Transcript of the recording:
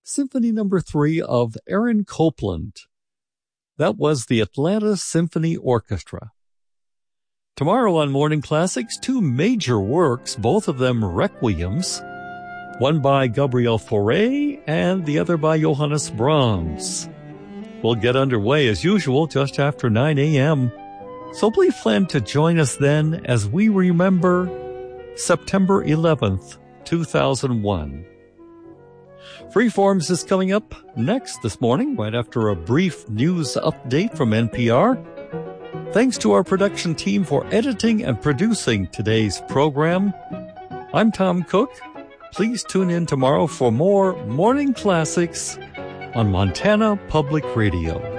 Symphony Number 3 of Aaron Copland. That was the Atlanta Symphony Orchestra. Tomorrow on Morning Classics, two major works, both of them requiems, one by Gabriel Fauré and the other by Johannes Brahms. We'll get underway as usual just after 9 a.m., so please plan to join us then as we remember September 11th, 2001. Freeforms is coming up next this morning, right after a brief news update from NPR. Thanks to our production team for editing and producing today's program. I'm Tom Cook. Please tune in tomorrow for more Morning Classics on Montana Public Radio.